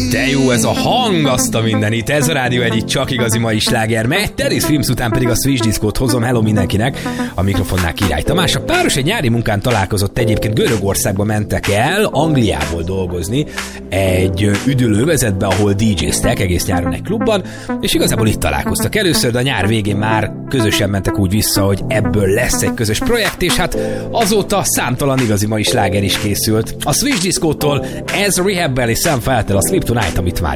De jó ez a hang, azt a mindenit. Ez a Rádió Egy csak igazi mai sláger. Megy Terry's Films után pedig a Switch Discot hozom. Hello mindenkinek. A mikrofonnál Király Tamás. A páros egy nyári munkán találkozott, egyébként Görögországba mentek el, Angliából dolgozni, egy üdülővezetbe, ahol DJ-ztek egész nyáron egy klubban, és igazából itt találkoztak először, de a nyár végén már közösen mentek úgy vissza, hogy ebből lesz egy közös projekt, és hát azóta számtalan igazi mai sláger is készült. A Switch Discótól ez Rehab és Sam Feltel, a Sleep Tonight, amit várjuk.